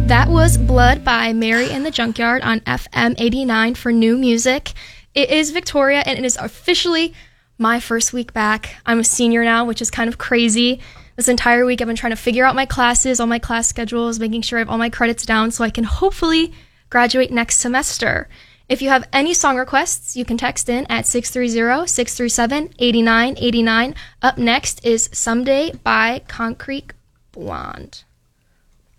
That was Blood by Mary and the Junkyard on FM 89 for New Music. It is Victoria, and it is officially my first week back. I'm a senior now, which is kind of crazy. This entire week I've been trying to figure out my classes, all my class schedules, making sure I have all my credits down so I can hopefully graduate next semester. If you have any song requests, you can text in at 630-637-8989. Up next is Someday by Concrete Blonde.